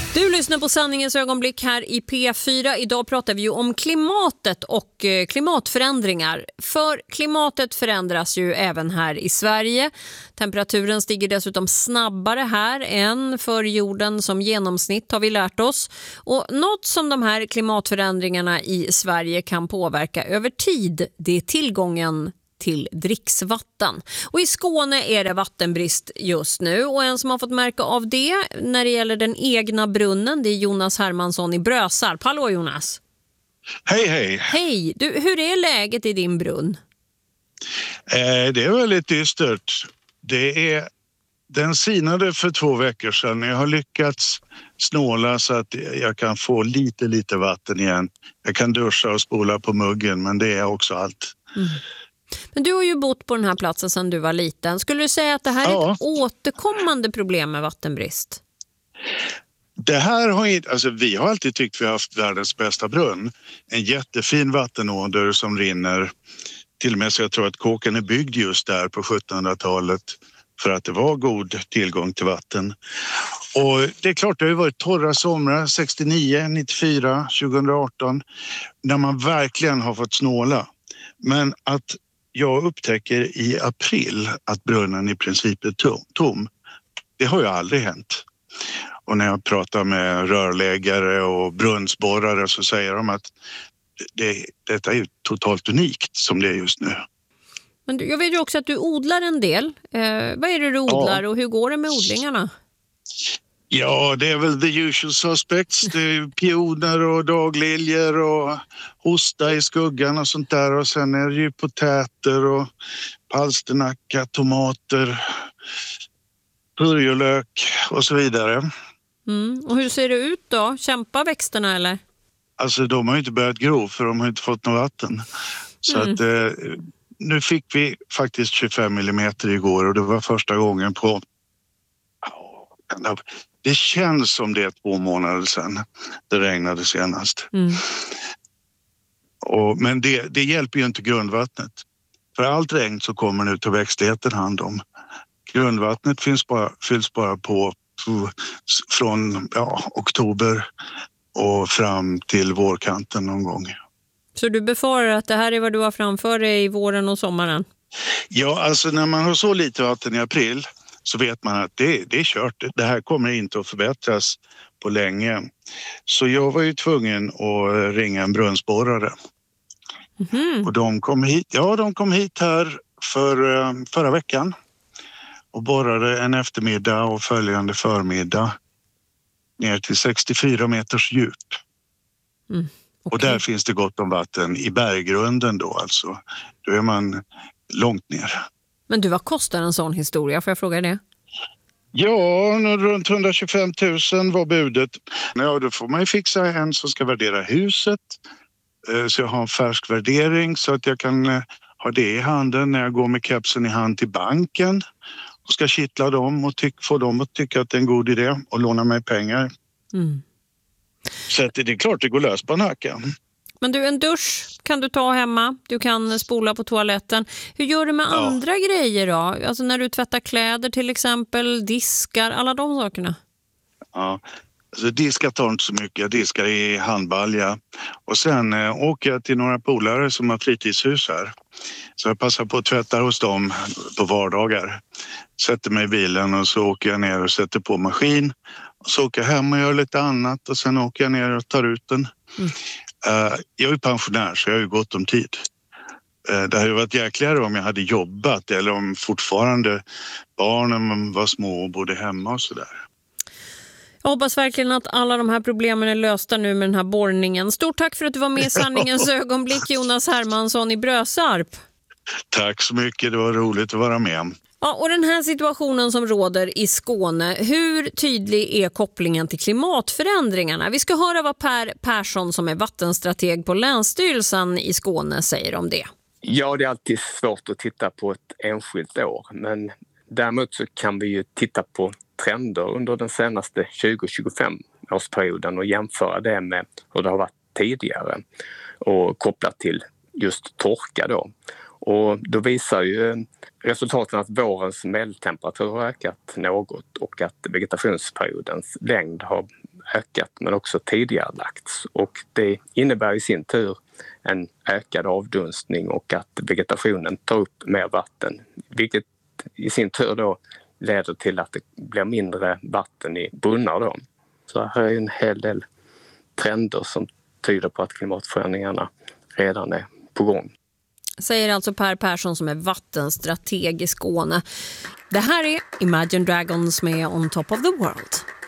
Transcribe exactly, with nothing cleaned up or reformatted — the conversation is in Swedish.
Du lyssnar på Sanningens ögonblick här i P fyra. Idag pratar vi ju om klimatet och klimatförändringar. För klimatet förändras ju även här i Sverige. Temperaturen stiger dessutom snabbare här än för jorden som genomsnitt, har vi lärt oss. Och något som de här klimatförändringarna i Sverige kan påverka över tid, det är tillgången till dricksvatten. Och i Skåne är det vattenbrist just nu, och en som har fått märka av det när det gäller den egna brunnen, det är Jonas Hermansson i Brösarp. Hallå Jonas! Hej hej! Hej! Du, hur är läget i din brunn? Eh, det är väldigt dystert. Det är, den sinade för två veckor sedan. Jag har lyckats snåla så att jag kan få lite lite vatten igen. Jag kan duscha och spola på muggen, men det är också allt. Mm. Men du har ju bott på den här platsen sedan du var liten. Skulle du säga att det här är ja. ett återkommande problem med vattenbrist? Det här har inte, alltså vi har alltid tyckt vi har haft världens bästa brunn. En jättefin vattenåder som rinner. Till och med så jag tror att kåken är byggd just där på sjuttonhundratalet för att det var god tillgång till vatten. Och det är klart, det har ju varit torra somrar sextionio, nittiofyra, tjugoarton när man verkligen har fått snåla. Men att jag upptäcker i april att brunnen i princip är tom, tom. Det har ju aldrig hänt. Och när jag pratar med rörläggare och brunnsborrare så säger de att det, detta är totalt unikt som det är just nu. Men du, jag vet ju också att du odlar en del. Eh, vad är det du odlar ja. och hur går det med odlingarna? Ja, det är väl the usual suspects. Det är pioner och dagliljor och hosta i skuggan och sånt där. Och sen är det ju potäter och palsternacka, tomater, purjolök och så vidare. Mm. Och hur ser det ut då? Kämpar växterna eller? Alltså de har ju inte börjat gro för de har inte fått något vatten. Så mm. att eh, nu fick vi faktiskt tjugofem millimeter igår och det var första gången på... Det känns som det är två månader sedan det regnade senast. Mm. Och, men det, det hjälper ju inte grundvattnet. För allt regn så kommer nu till växtligheten hand om. Grundvattnet finns bara, fylls bara på från ja, oktober och fram till vårkanten någon gång. Så du befarar att det här är vad du har framför dig i våren och sommaren? Ja, alltså när man har så lite vatten i april så vet man att det, det är kört. Det här kommer inte att förbättras på länge. Så jag var ju tvungen att ringa en brunnsborrare. Mm-hmm. Och de kom hit, ja, de kom hit här för, förra veckan och borrade en eftermiddag och följande förmiddag ner till sextiofyra meters djup. Mm, okay. Och där finns det gott om vatten i berggrunden då alltså. Då är man långt ner. Men du, vad kostar en sån historia? Får jag fråga det? Ja, runt hundratjugofem tusen var budet. Ja, då får man ju fixa en som ska värdera huset. Så jag har en färsk värdering så att jag kan ha det i handen när jag går med kepsen i hand till banken. Och ska kittla dem och ty- få dem att tycka att det är en god idé och låna mig pengar. Mm. Så att det är klart det går lös på en hacka. Men du, en dusch kan du ta hemma. Du kan spola på toaletten. Hur gör du med ja. andra grejer då? Alltså när du tvättar kläder till exempel, diskar, alla de sakerna. Ja, alltså diskar tar inte så mycket. Jag diskar i handbalja. Och sen eh, åker jag till några polare som har fritidshus här. Så jag passar på att tvätta hos dem på vardagar. Sätter mig i bilen och så åker jag ner och sätter på maskin. Och så åker jag hem och gör lite annat och sen åker jag ner och tar ut den. Mm. Uh, jag är pensionär så jag har ju gott om tid. Uh, det hade varit jäkligare om jag hade jobbat eller om fortfarande barnen var små och bodde hemma och sådär. Jag hoppas verkligen att alla de här problemen är lösta nu med den här borrningen. Stort tack för att du var med i Sanningens ögonblick, Jonas Hermansson i Brösarp. Tack så mycket, det var roligt att vara med. Ja, och den här situationen som råder i Skåne, hur tydlig är kopplingen till klimatförändringarna? Vi ska höra vad Per Persson som är vattenstrateg på Länsstyrelsen i Skåne säger om det. Ja, det är alltid svårt att titta på ett enskilt år, men däremot så kan vi ju titta på trender under den senaste tjugo till tjugofem årsperioden och jämföra det med hur det har varit tidigare och kopplat till just torka då. Och då visar ju resultaten att vårens medeltemperatur har ökat något och att vegetationsperiodens längd har ökat men också tidigarelagts. Och det innebär i sin tur en ökad avdunstning och att vegetationen tar upp mer vatten. Vilket i sin tur då leder till att det blir mindre vatten i brunnar då. Så här är en hel del trender som tyder på att klimatförändringarna redan är på gång. Säger alltså Per Persson som är vattenstrateg i Skåne. Det här är Imagine Dragons med On Top of the World.